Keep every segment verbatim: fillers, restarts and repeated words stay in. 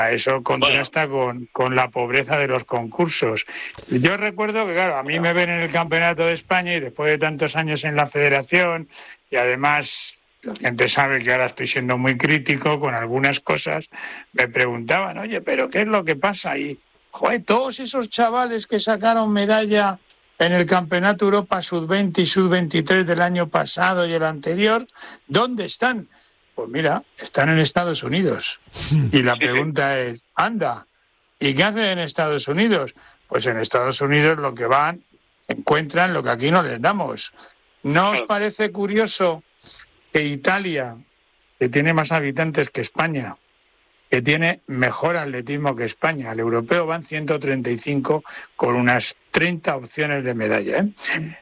Eso contrasta bueno. con, con la pobreza de los concursos. Yo recuerdo que, claro, a mí me ven en el Campeonato de España y después de tantos años en la Federación, y además la gente sabe que ahora estoy siendo muy crítico con algunas cosas, me preguntaban, oye, ¿pero qué es lo que pasa? Y, joder, todos esos chavales que sacaron medalla en el Campeonato Europa sub veinte y sub veintitrés del año pasado y el anterior, ¿dónde están? Pues mira, están en Estados Unidos. Y la pregunta es, anda, ¿y qué hacen en Estados Unidos? Pues en Estados Unidos lo que van, encuentran lo que aquí no les damos. ¿No os parece curioso que Italia, que tiene más habitantes que España, que tiene mejor atletismo que España, al europeo van ciento treinta y cinco con unas treinta opciones de medalla, ¿eh?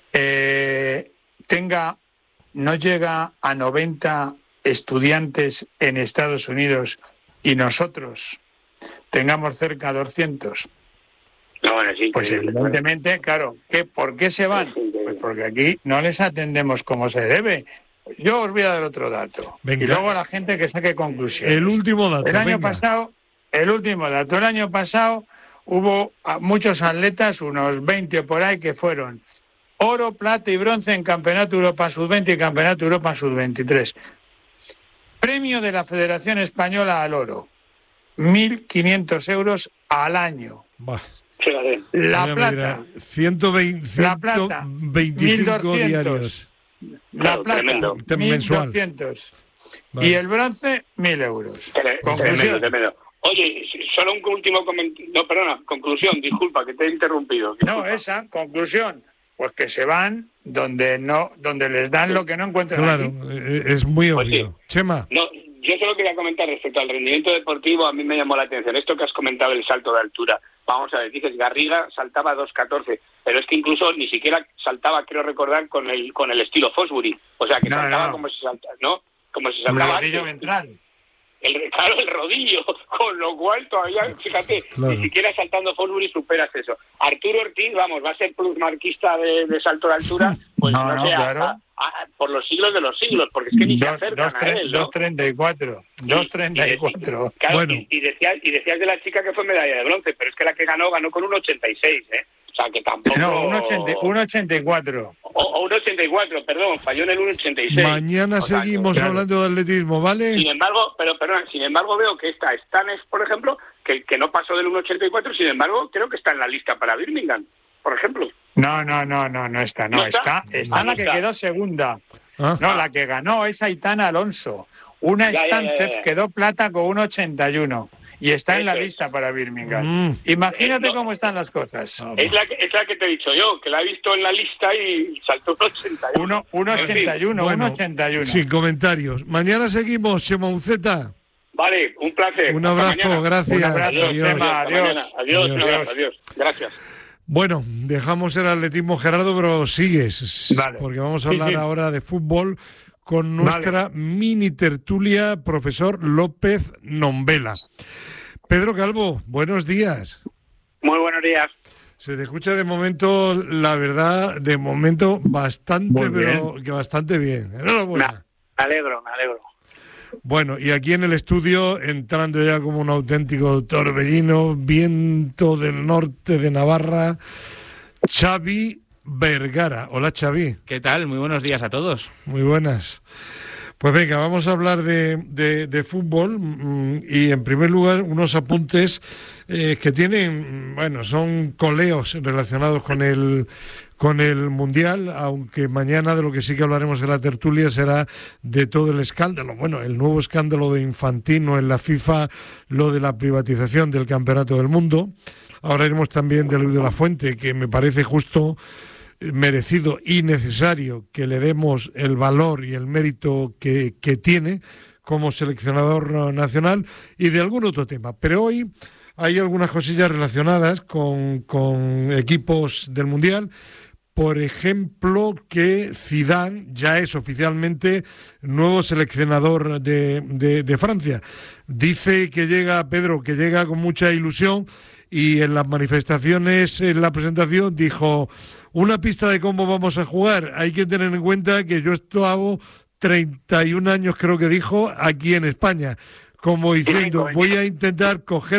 Eh, tenga, no llega a noventa estudiantes en Estados Unidos y nosotros tengamos cerca de doscientos? No, bueno, sí, pues evidentemente, claro, ¿qué, ¿por qué se van? Pues porque aquí no les atendemos como se debe. Yo os voy a dar otro dato. Venga. Y luego a la gente que saque conclusiones. El último dato. El año venga. pasado, el último dato. El año pasado hubo muchos atletas, unos veinte por ahí, que fueron oro, plata y bronce en Campeonato Europa sub veinte y Campeonato Europa sub veintitrés. Premio de la Federación Española al oro, mil quinientos euros al año. Bah. La Mira, plata, mira, ciento veinte, la plata, mil doscientos diarios. La Claro, plata, tremendo. mil doscientos. Vale. Y el bronce, mil euros. Tremendo, tremendo. Oye, solo un último comentario. No, perdona, conclusión, disculpa, que te he interrumpido. Disculpa. No, esa, conclusión. Pues que se van donde no, donde les dan lo que no encuentran claro, aquí. Es muy Pues obvio. sí. Chema. No, yo solo quería comentar respecto al rendimiento deportivo, a mí me llamó la atención esto que has comentado, el salto de altura. Vamos a ver, dices, Garriga saltaba dos catorce, pero es que incluso ni siquiera saltaba, creo recordar, con el con el estilo Fosbury. O sea, que no, saltaba no. como se saltaba, ¿no? Como se saltaba. El rodillo ventral. El, claro, el rodillo, con lo cual todavía, fíjate, claro. Ni siquiera saltando Fosbury superas eso. Arturo Ortiz, vamos, va a ser plusmarquista de, de salto de altura, pues no, no sé, claro. a, a, por los siglos de los siglos, porque es que ni dos, se acercan dos, a él, ¿no? dos treinta y cuatro, dos treinta y cuatro. Claro, bueno. y, y, decías, y decías de la chica que fue medalla de bronce, pero es que la que ganó, ganó con un ochenta y seis, ¿eh? O sea, que tampoco... No, un ochenta y cuatro. O, o un ochenta y cuatro, perdón, falló en el uno ochenta y seis. Mañana o sea, seguimos claro. hablando de atletismo, ¿vale? Sin embargo, pero perdón, sin embargo veo que esta Stanes, por ejemplo, que, que no pasó del uno ochenta y cuatro, sin embargo, creo que está en la lista para Birmingham, por ejemplo. No, no, no, no, no está, no, ¿No está, está, está no la está. que quedó segunda. ¿Ah? No, la que ganó es Aitana Alonso. Una Stancev quedó plata con un ochenta y uno y está Eso en la es. lista para Birmingham. Mm. Imagínate eh, no, cómo están las cosas. Es la, que, es la que te he dicho yo, que la he visto en la lista y saltó un ochenta y uno. un ochenta y uno, bueno, un ochenta y uno. Sin comentarios. Mañana seguimos, Chema Uceta. Vale, un placer. Un abrazo, gracias. Un abrazo, adiós. Chema, adiós. Adiós. Adiós. Adiós. Adiós. Adiós. Gracias. Bueno, dejamos el atletismo, Gerardo, pero sigues, vale. Porque vamos a hablar sí, sí. ahora de fútbol con nuestra vale. mini tertulia, profesor López Nombela. Pedro Calvo, buenos días. Muy buenos días. Se te escucha de momento, la verdad, de momento bastante, pero que bastante bien. Enhorabuena. Me alegro, me alegro. Bueno, y aquí en el estudio, entrando ya como un auténtico torbellino, viento del norte de Navarra, Xavi Vergara. Hola, Xavi. ¿Qué tal? Muy buenos días a todos. Muy buenas. Pues venga, vamos a hablar de, de, de fútbol y en primer lugar unos apuntes eh, que tienen, bueno, son coleos relacionados con el con el Mundial, aunque mañana de lo que sí que hablaremos en la tertulia será de todo el escándalo, bueno, el nuevo escándalo de Infantino en la FIFA, lo de la privatización del Campeonato del Mundo. Ahora iremos también de Luis de la Fuente, que me parece justo, merecido y necesario que le demos el valor y el mérito que, que tiene como seleccionador nacional, y de algún otro tema. Pero hoy hay algunas cosillas relacionadas con, con equipos del Mundial. Por ejemplo, que Zidane ya es oficialmente nuevo seleccionador de, de, de Francia. Dice que llega, Pedro, que llega con mucha ilusión, y en las manifestaciones, en la presentación, dijo: una pista de cómo vamos a jugar. Hay que tener en cuenta que yo esto hago treinta y un años, creo que dijo, aquí en España. como diciendo, Bien, voy a intentar coger